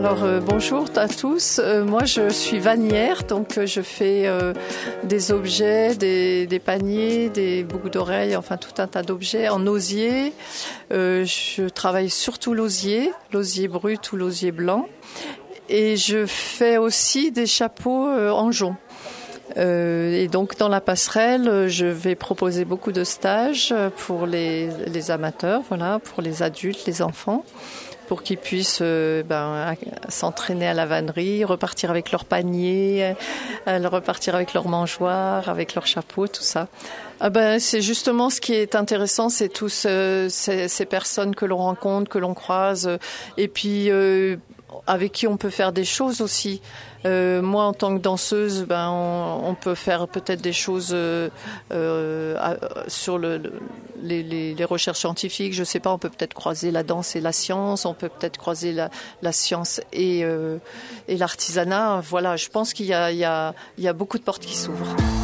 Alors bonjour à tous, moi je suis vannière, donc je fais des objets, des paniers, des boucles d'oreilles, enfin tout un tas d'objets en osier. Je travaille surtout l'osier brut ou l'osier blanc. Et je fais aussi des chapeaux en jonc. Et donc dans la passerelle, je vais proposer beaucoup de stages pour les amateurs, voilà, pour les adultes, les enfants, pour qu'ils puissent s'entraîner à la vannerie, repartir avec leur panier, repartir avec leur mangeoire, avec leur chapeau, tout ça. C'est justement ce qui est intéressant, c'est tous ces personnes que l'on rencontre, que l'on croise, et puis avec qui on peut faire des choses aussi. Moi, en tant que danseuse, on peut faire peut-être des choses sur les recherches scientifiques. Je sais pas, on peut peut-être croiser la danse et la science, on peut peut-être croiser la science et l'artisanat. Voilà, je pense qu'il y a beaucoup de portes qui s'ouvrent.